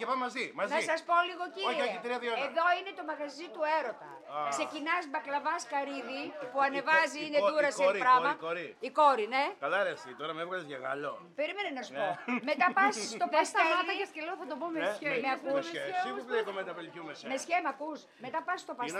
και πάμε μαζί. Να σας πω λίγο, κύριε. Όχι, 3-2-1. Εδώ είναι το μαγαζί του έρωτα. Ξεκινάς μπακλαβά καρύδι που ανεβάζει, είναι ντούρα σε πράγμα. Η κόρη, ναι. Καλά, ρε, εσύ, τώρα με έβγαλες για Γάλλο. Περίμενε να σου πω. Μετά πας στο παστέλι. Και σκελό θα το πω με σχέδιο. Με ακούς. Εσύ που πλέκω με τα πελικιού με σένα. Με σχέμα ακούς. Μετά πας στο παστέλι.